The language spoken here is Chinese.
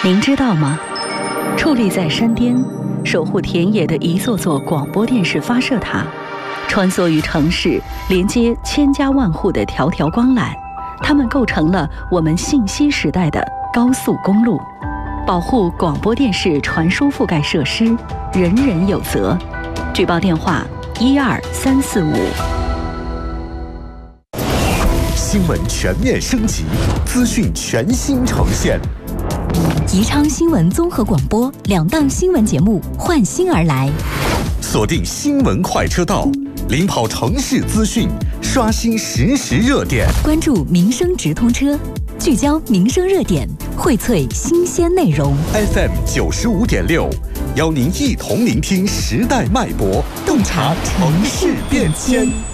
您知道吗？矗立在山巅，守护田野的一座座广播电视发射塔，穿梭于城市，连接千家万户的条条光缆，它们构成了我们信息时代的高速公路。保护广播电视传输覆盖设施，人人有责。举报电话12345。 新闻全面升级，资讯全新呈现。 宜昌新闻综合广播2档新闻节目换新而来， 锁定新闻快车道，领跑城市资讯，刷新实时热点， 关注民生直通车，聚焦民生热点，荟萃新鲜内容。 FM 95.6，邀您一同聆听时代脉搏，洞察城市变迁。